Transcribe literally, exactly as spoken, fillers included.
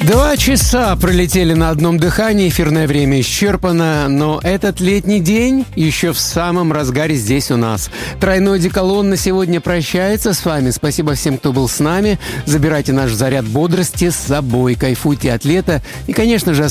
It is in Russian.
Два часа пролетели на одном дыхании, эфирное время исчерпано, но этот летний день еще в самом разгаре здесь у нас. Тройной деколон на сегодня прощается с вами. Спасибо всем, кто был с нами. Забирайте наш заряд бодрости с собой, кайфуйте от лета и, конечно же,